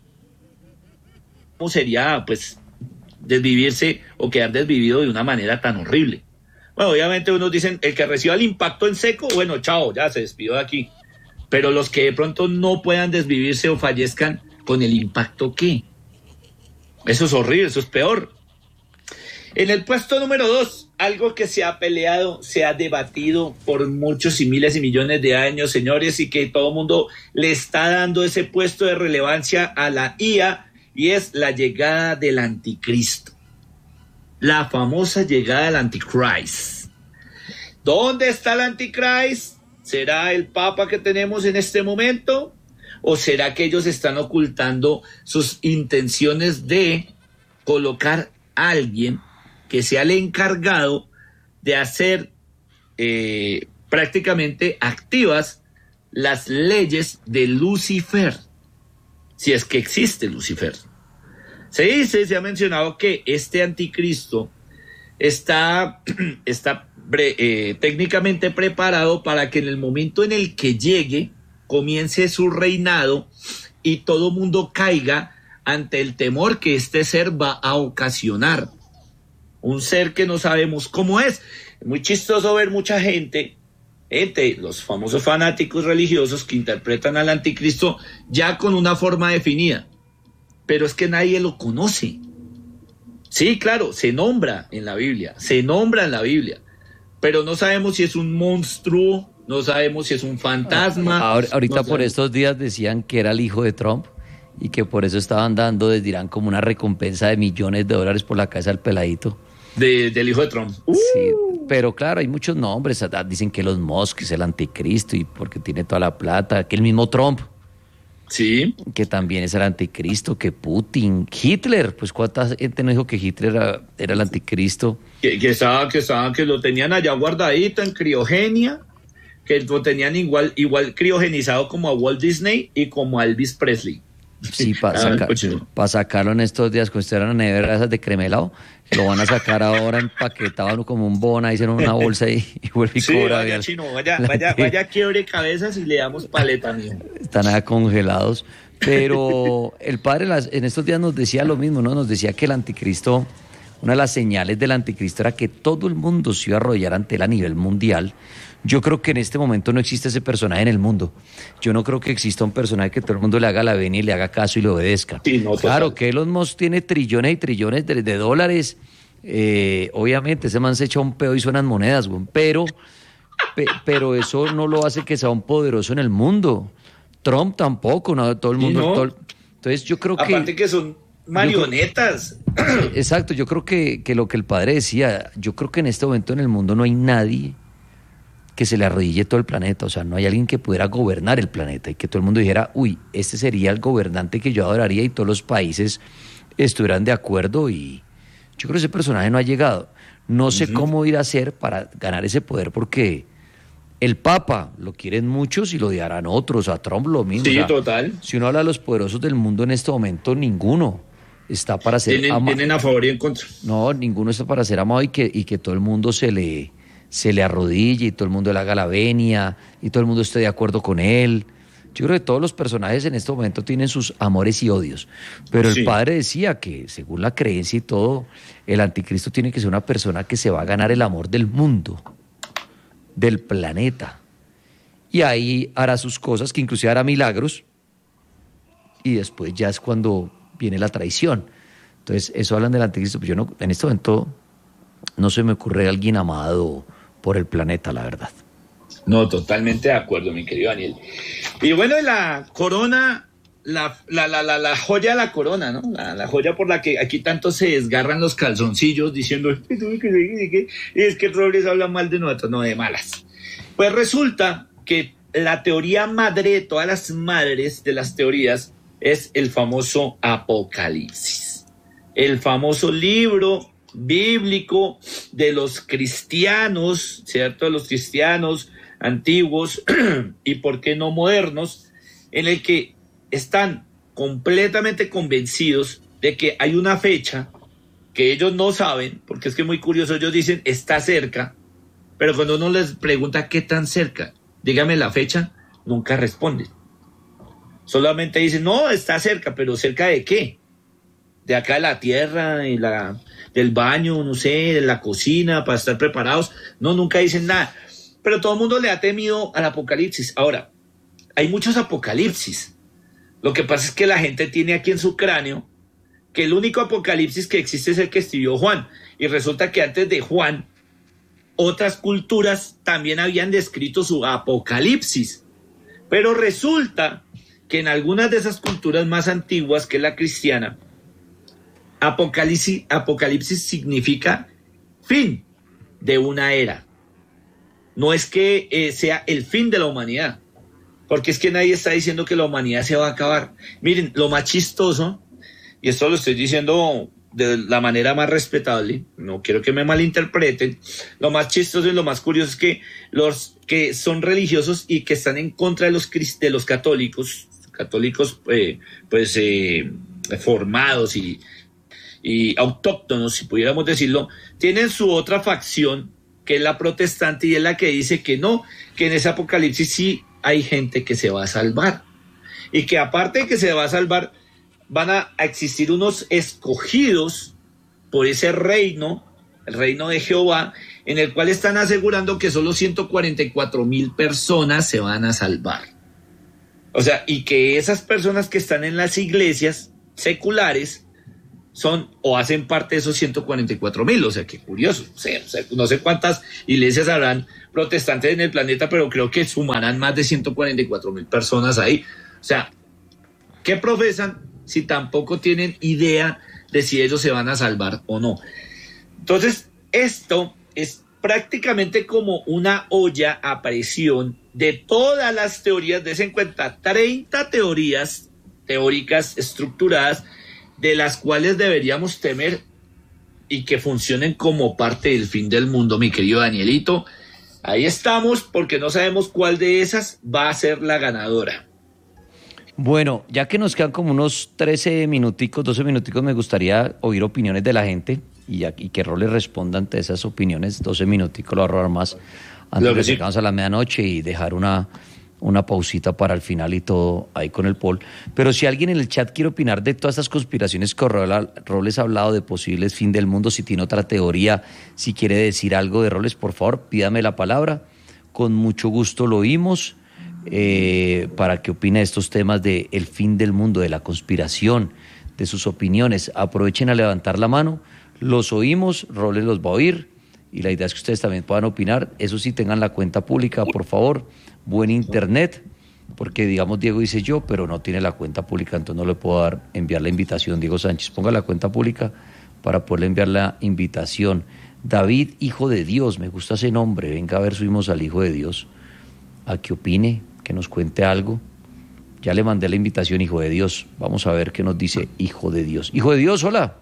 cómo sería, pues, desvivirse o quedar desvivido de una manera tan horrible. Bueno, obviamente unos dicen, el que reciba el impacto en seco, bueno, chao, ya se despidió de aquí. Pero los que de pronto no puedan desvivirse o fallezcan con el impacto, ¿qué? Eso es horrible, eso es peor. En el puesto número 2, algo que se ha peleado, se ha debatido por muchos y miles y millones de años, señores, y que todo el mundo le está dando ese puesto de relevancia a la IA, y es la llegada del anticristo. La famosa llegada del antichrist. ¿Dónde está el antichrist? ¿Será el papa que tenemos en este momento? ¿O será que ellos están ocultando sus intenciones de colocar a alguien que sea el encargado de hacer prácticamente activas las leyes de Lucifer, si es que existe Lucifer? Se ha mencionado que este anticristo está técnicamente preparado para que en el momento en el que llegue, comience su reinado y todo mundo caiga ante el temor que este ser va a ocasionar. Un ser que no sabemos cómo es. Es muy chistoso ver mucha gente los famosos fanáticos religiosos que interpretan al anticristo ya con una forma definida, pero es que nadie lo conoce. Sí, claro, se nombra en la Biblia, pero no sabemos si es un monstruo, no sabemos si es un fantasma. Ahorita no por estos días decían que era el hijo de Trump y que por eso estaban dando desde Irán como una recompensa de millones de dólares por la casa del peladito. Del hijo de Trump. Sí, pero claro, hay muchos nombres. Dicen que Elon Musk es el anticristo y porque tiene toda la plata, que el mismo Trump. Sí. Que también es el anticristo, que Putin, Hitler, pues cuánta gente no dijo que Hitler era el anticristo. Que lo tenían allá guardadito en criogenia, que lo tenían igual criogenizado como a Walt Disney y como a Elvis Presley. Sí, para sacarlo en estos días, cuando eran a nevera esas de cremelado, que lo van a sacar ahora empaquetado como un bona, hicieron una bolsa y vuelve y sí, cobra. Vaya, chino, vaya quiebre cabezas y le damos paleta, mío. Están nada congelados. Pero el padre en estos días nos decía lo mismo, ¿no? Nos decía que el anticristo, una de las señales del anticristo era que todo el mundo se iba a arrodillar ante él a nivel mundial. Yo creo que en este momento no existe ese personaje en el mundo. Yo no creo que exista un personaje que todo el mundo le haga la venia y le haga caso y le obedezca. Sí, no, claro, que Elon Musk tiene trillones y trillones de dólares. Obviamente, ese man se echa un pedo y suenan monedas, güey. Pero eso no lo hace que sea un poderoso en el mundo. Trump tampoco, no, todo el mundo. Sí, no. Entonces yo creo Aparte que son marionetas. Exacto, yo creo que lo que el padre decía, yo creo que en este momento en el mundo no hay nadie que se le arrodille todo el planeta, o sea, no hay alguien que pudiera gobernar el planeta y que todo el mundo dijera, uy, este sería el gobernante que yo adoraría y todos los países estuvieran de acuerdo y yo creo que ese personaje no ha llegado. No sé cómo ir a hacer para ganar ese poder porque el Papa lo quieren muchos y lo odiarán otros, a Trump lo mismo. Sí, o sea, total. Si uno habla de los poderosos del mundo en este momento, ninguno está para ser amado. Tienen a favor y en contra. No, ninguno está para ser amado y que todo el mundo se le arrodille y todo el mundo le haga la venia y todo el mundo esté de acuerdo con él. Yo creo que todos los personajes en este momento tienen sus amores y odios, pero el padre decía que según la creencia y todo, el anticristo tiene que ser una persona que se va a ganar el amor del mundo, del planeta, y ahí hará sus cosas, que inclusive hará milagros, y después ya es cuando viene la traición. Entonces eso hablan del anticristo, pero yo no, en este momento no se me ocurre alguien amado por el planeta, la verdad. No, totalmente de acuerdo, mi querido Daniel. Y bueno, la corona, la joya de la corona, ¿no? La joya por la que aquí tanto se desgarran los calzoncillos diciendo es que Robles habla mal de nosotros, no, de malas. Pues resulta que la teoría madre de todas las madres de las teorías es el famoso Apocalipsis. El famoso libro bíblico de los cristianos, ¿cierto? De los cristianos antiguos y por qué no modernos, en el que están completamente convencidos de que hay una fecha que ellos no saben, porque es que es muy curioso, ellos dicen está cerca, pero cuando uno les pregunta qué tan cerca, dígame la fecha, nunca responden. Solamente dicen, no, está cerca, pero ¿cerca de qué? De acá de la tierra, del baño, no sé, de la cocina, para estar preparados. No, nunca dicen nada. Pero todo el mundo le ha temido al apocalipsis. Ahora, hay muchos apocalipsis. Lo que pasa es que la gente tiene aquí en su cráneo que el único apocalipsis que existe es el que escribió Juan. Y resulta que antes de Juan, otras culturas también habían descrito su apocalipsis. Pero resulta que en algunas de esas culturas más antiguas que la cristiana, apocalipsis significa fin de una era. No es que sea el fin de la humanidad, porque es que nadie está diciendo que la humanidad se va a acabar. Miren, lo más chistoso, y esto lo estoy diciendo de la manera más respetable, no quiero que me malinterpreten, lo más chistoso y lo más curioso es que los que son religiosos y que están en contra de los católicos formados y autóctonos, si pudiéramos decirlo, tienen su otra facción, que es la protestante, y es la que dice que no, que en ese apocalipsis sí hay gente que se va a salvar, y que aparte de que se va a salvar, van a existir unos escogidos por ese reino, el reino de Jehová, en el cual están asegurando que solo 144,000 personas se van a salvar. O sea, y que esas personas que están en las iglesias seculares son o hacen parte de esos 144,000. O sea, qué curioso. O sea, no sé cuántas iglesias habrán protestantes en el planeta, pero creo que sumarán más de 144,000 personas ahí. O sea, ¿qué profesan si tampoco tienen idea de si ellos se van a salvar o no? Entonces, esto es prácticamente como una olla a presión de todas las teorías. Des en cuenta 30 teorías teóricas estructuradas de las cuales deberíamos temer y que funcionen como parte del fin del mundo, mi querido Danielito. Ahí estamos porque no sabemos cuál de esas va a ser la ganadora. Bueno, ya que nos quedan como unos 13 minuticos, 12 minuticos, me gustaría oír opiniones de la gente y que Roles responda ante esas opiniones. 12 minuticos, lo voy a robar más antes de que llegamos a la medianoche y dejar una pausita para el final y todo ahí con el poll. Pero si alguien en el chat quiere opinar de todas estas conspiraciones que Roles ha hablado de posibles fin del mundo, si tiene otra teoría, si quiere decir algo de Roles, por favor, pídame la palabra. Con mucho gusto lo oímos. Para que opine de estos temas de el fin del mundo, de la conspiración, de sus opiniones. Aprovechen a levantar la mano, los oímos, Roles los va a oír y la idea es que ustedes también puedan opinar. Eso sí, tengan la cuenta pública, por favor, buen internet, porque digamos Diego dice yo, pero no tiene la cuenta pública, entonces no le puedo enviar la invitación. Diego Sánchez, ponga la cuenta pública para poderle enviar la invitación. David, hijo de Dios, me gusta ese nombre, venga a ver, subimos al hijo de Dios a que opine, que nos cuente algo. Ya le mandé la invitación, hijo de Dios. Vamos a ver qué nos dice hijo de Dios. Hijo de Dios, hola.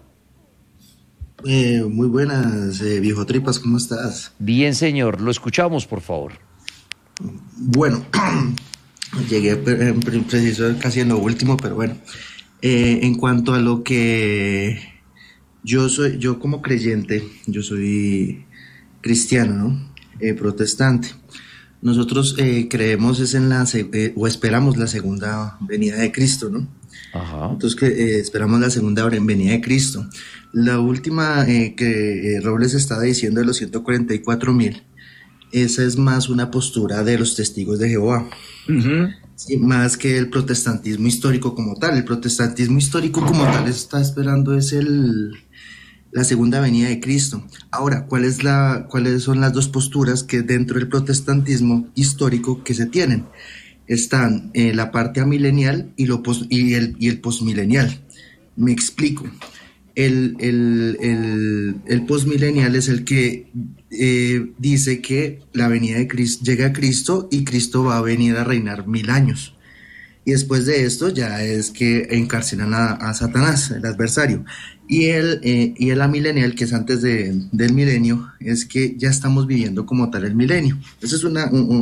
Muy buenas, viejo Tripas, ¿cómo estás? Bien, señor. Lo escuchamos, por favor. Bueno, llegué preciso casi en lo último, pero bueno. En cuanto a lo que yo como creyente, yo soy cristiano, ¿no? Protestante. Nosotros creemos o esperamos la segunda venida de Cristo, ¿no? Ajá. Entonces esperamos la segunda venida de Cristo. La última que Robles estaba diciendo de los 144,000, esa es más una postura de los testigos de Jehová. Uh-huh. Sí, más que el protestantismo histórico como tal. El protestantismo histórico como tal está esperando la segunda venida de Cristo. Ahora, ¿cuáles son las dos posturas que dentro del protestantismo histórico que se tienen? Están la parte amilenial y el posmilenial. Me explico. El posmilenial es el que dice que la venida de Cristo llega a Cristo y Cristo va a venir a reinar 1000 años. Y después de esto ya es que encarcelan a Satanás, el adversario. Y el amilenial, que es antes del milenio, es que ya estamos viviendo como tal el milenio. Eso es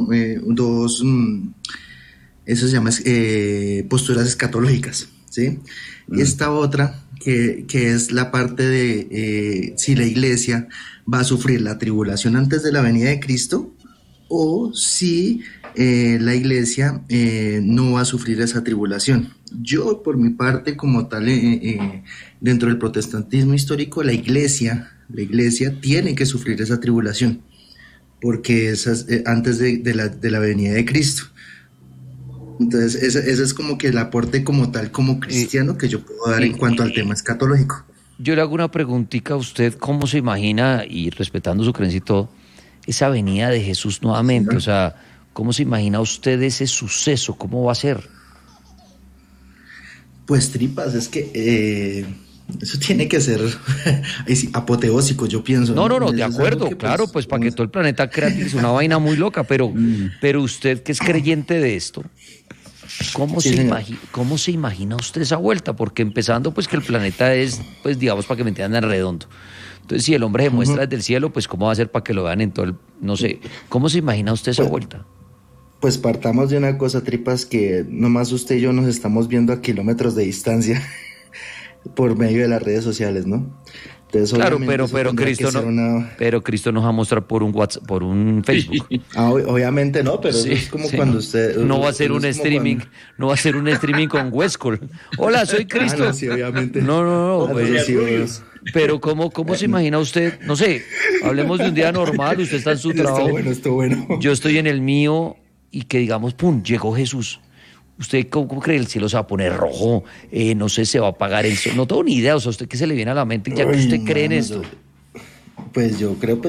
eso se llama posturas escatológicas, ¿sí? Y esta otra, que es la parte de si la iglesia va a sufrir la tribulación antes de la venida de Cristo, o si la iglesia no va a sufrir esa tribulación. Yo, por mi parte, como tal, dentro del protestantismo histórico, la iglesia tiene que sufrir esa tribulación, porque es antes de la venida de Cristo. Entonces, ese es como que el aporte como tal, como cristiano, que yo puedo dar en cuanto al tema escatológico. Yo le hago una preguntita a usted, ¿cómo se imagina, y respetando su creencia y todo, esa venida de Jesús nuevamente? Sí, ¿no? O sea, ¿cómo se imagina usted ese suceso? ¿Cómo va a ser? Pues Tripas, es que eso tiene que ser apoteósico, yo pienso. No, de acuerdo, que, claro, pues para que todo el planeta crea que es una vaina muy loca, pero usted que es creyente de esto, ¿cómo se imagina usted esa vuelta? Porque empezando, pues que el planeta es, pues digamos, para que me entiendan, redondo. Entonces, si el hombre se muestra desde el cielo, pues ¿cómo va a ser para que lo vean en todo el... No sé, ¿cómo se imagina usted esa vuelta? Pues partamos de una cosa, Tripas, que nomás usted y yo nos estamos viendo a kilómetros de distancia por medio de las redes sociales, ¿no? Entonces, claro, pero Cristo nos va a mostrar por un WhatsApp, por un Facebook. Obviamente no, pero sí, es como cuando usted... No va a ser un streaming, no va a ser un streaming con Westcol. Hola, soy Cristo. No, sí, obviamente. No. Pues, sí, Pero ¿cómo se imagina usted? No sé, hablemos de un día normal, usted está en su trabajo, Está bueno. yo estoy en el mío y que digamos, ¡pum!, llegó Jesús. ¿Usted cómo cree el cielo se va a poner rojo? No sé, se va a apagar el sol. No tengo ni idea, o sea, ¿usted qué se le viene a la mente ya que usted cree en esto? Pues yo creo,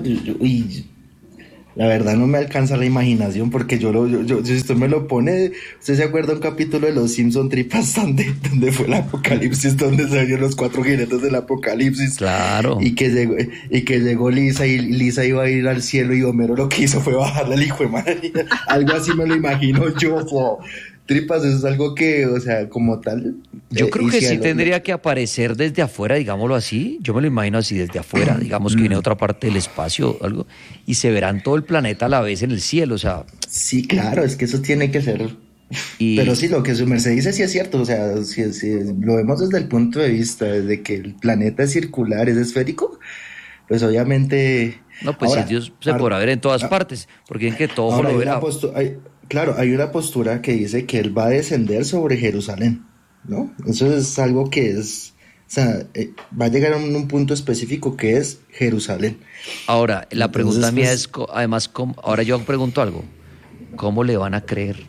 la verdad no me alcanza la imaginación porque si usted me lo pone, ¿usted se acuerda un capítulo de Los Simpson Tripas donde fue el apocalipsis, donde salieron los 4 jinetes del apocalipsis? Claro. Y que llegó Lisa y Lisa iba a ir al cielo y Homero lo que hizo fue bajarle al hijo de madre. Algo así me lo imagino yo. Tripas, eso es algo que, o sea, como tal. Yo creo que sí tendría que aparecer desde afuera, digámoslo así. Yo me lo imagino así desde afuera, digamos que viene otra parte del espacio o algo, y se verán todo el planeta a la vez en el cielo, o sea. Sí, claro, es que eso tiene que ser. Pero sí, lo que su merced dice sí es cierto, o sea, si lo vemos desde el punto de vista de que el planeta es circular, es esférico, pues obviamente. No, pues ahora, Dios se podrá ver en todas partes, porque en que todo lo verá. Claro, hay una postura que dice que él va a descender sobre Jerusalén, ¿no? Eso es algo que es, o sea, va a llegar a un punto específico que es Jerusalén. Ahora, la pregunta mía es, además, ahora yo pregunto algo, ¿cómo le van a creer?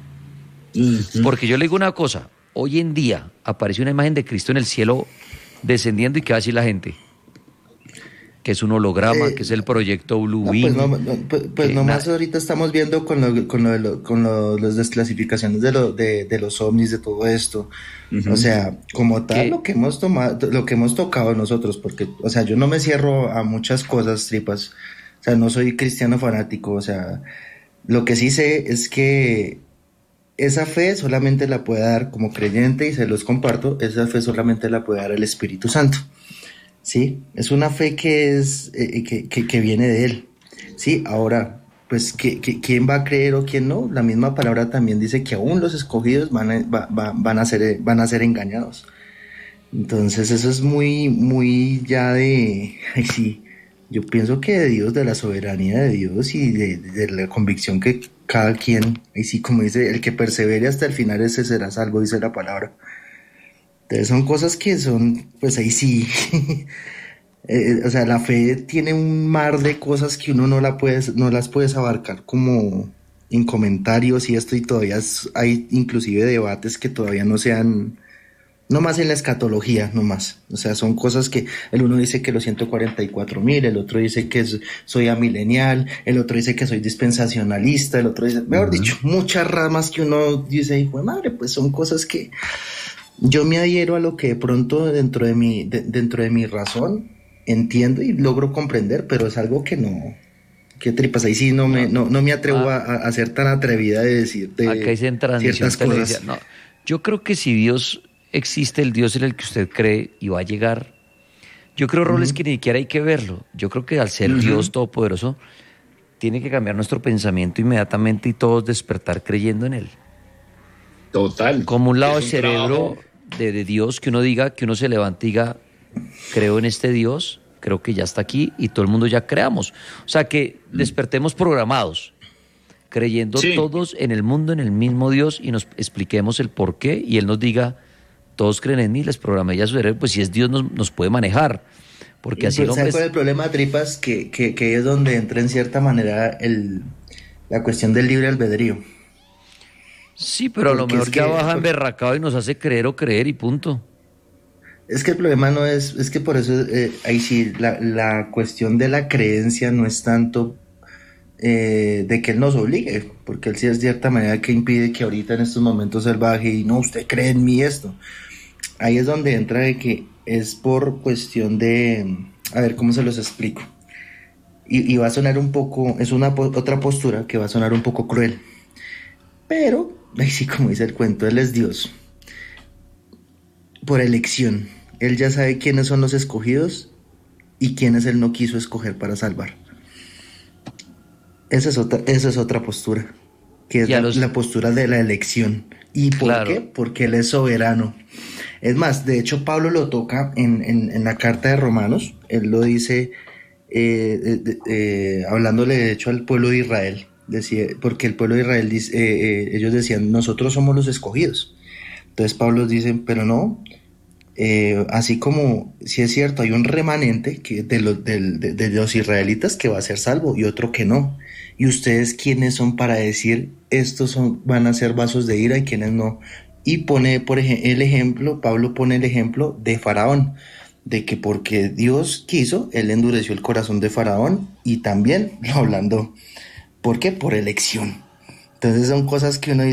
Porque yo le digo una cosa, hoy en día aparece una imagen de Cristo en el cielo descendiendo y ¿qué va a decir la gente? Que es un holograma, que es el proyecto Blue Beam. Pues nomás ahorita estamos viendo con las desclasificaciones de los ovnis, de todo esto. O sea, como tal, lo que hemos tocado nosotros, porque, o sea, yo no me cierro a muchas cosas, Tripas. O sea, no soy cristiano fanático. O sea, lo que sí sé es que esa fe solamente la puede dar como creyente, y se los comparto, esa fe solamente la puede dar el Espíritu Santo. Sí, es una fe que es que viene de él. Sí, ahora, pues, ¿quién va a creer o quién no? La misma palabra también dice que aún los escogidos van a ser engañados. Entonces, eso es muy ya de, sí, yo pienso que de Dios, de la soberanía de Dios y de la convicción que cada quien, y sí, como dice, el que persevere hasta el final, ese será salvo, dice la palabra. Entonces son cosas que son, pues ahí sí, o sea, la fe tiene un mar de cosas que uno no las puedes abarcar como en comentarios y esto, y todavía hay inclusive debates que todavía no sean, no más en la escatología, no más. O sea, son cosas que el uno dice que los 144,000, el otro dice que soy amilenial, el otro dice que soy dispensacionalista, el otro dice, mejor dicho, muchas ramas que uno dice, hijo de madre, pues son cosas que yo me adhiero a lo que de pronto dentro de mi razón entiendo y logro comprender, pero es algo que no, que Tripas, ahí sí no me atrevo a ser tan atrevida de decir acá dicen ciertas cosas. No, yo creo que si Dios existe, el Dios en el que usted cree y va a llegar, yo creo, Roles, que ni siquiera hay que verlo. Yo creo que al ser Dios todopoderoso tiene que cambiar nuestro pensamiento inmediatamente y todos despertar creyendo en él. Total. Como un lado del cerebro de Dios, que uno diga, que uno se levante y diga, creo en este Dios, creo que ya está aquí, y todo el mundo ya creamos. O sea, que despertemos programados, creyendo todos en el mundo, en el mismo Dios, y nos expliquemos el por qué, y Él nos diga, todos creen en mí, les programé ya su cerebro, pues si es Dios nos puede manejar. Porque así ¿Sabes cuál es el problema, Tripas? Que es donde entra en cierta manera la cuestión del libre albedrío. Sí, pero a lo mejor ya baja emberracado y nos hace creer o creer y punto. Es que el problema no es que por eso ahí sí la cuestión de la creencia no es tanto de que él nos obligue, porque él sí es de cierta manera que impide que ahorita en estos momentos él baje y no, usted cree en mí esto. Ahí es donde entra de que es por cuestión de, a ver, ¿cómo se los explico? Y va a sonar un poco, es otra postura que va a sonar un poco cruel, pero, ahí sí, como dice el cuento, él es Dios. Por elección, él ya sabe quiénes son los escogidos y quiénes él no quiso escoger para salvar. Esa es otra postura, que es la postura de la elección. ¿Y por qué? Porque él es soberano. Es más, de hecho, Pablo lo toca en la carta de Romanos. Él lo dice, hablándole de hecho al pueblo de Israel. Decía, porque el pueblo de Israel dice, ellos decían, nosotros somos los escogidos. Entonces Pablo dice, pero no, así como, si es cierto, hay un remanente de los israelitas que va a ser salvo y otro que no. ¿Y ustedes quiénes son para decir van a ser vasos de ira y quiénes no? Y pone el ejemplo, Pablo pone el ejemplo de Faraón, de que porque Dios quiso, él endureció el corazón de Faraón y también lo ablandó. ¿Por qué? Por elección. Entonces son cosas que uno dice,